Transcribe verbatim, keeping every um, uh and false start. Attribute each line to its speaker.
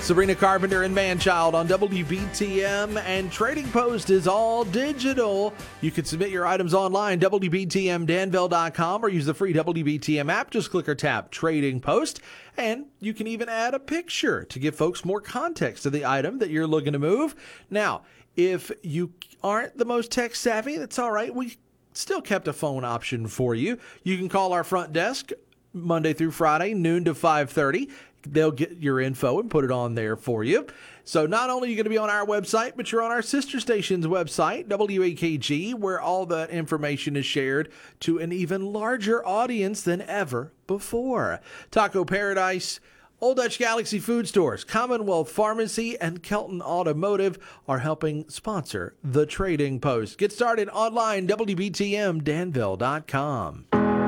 Speaker 1: Sabrina Carpenter and Manchild on W B T M, and Trading Post is all digital. You can submit your items online, W B T M Danville dot com, or use the free W B T M app. Just click or tap Trading Post, and you can even add a picture to give folks more context to the item that you're looking to move. Now, if you aren't the most tech savvy, that's all right. We still kept a phone option for you. You can call our front desk Monday through Friday, noon to five thirty. They'll get your info and put it on there for you. So not only are you going to be on our website, but you're on our sister station's website, W A K G, where all that information is shared to an even larger audience than ever before. Taco Paradise, Old Dutch Galaxy Food Stores, Commonwealth Pharmacy, and Kelton Automotive are helping sponsor the Trading Post. Get started online, W B T M Danville dot com.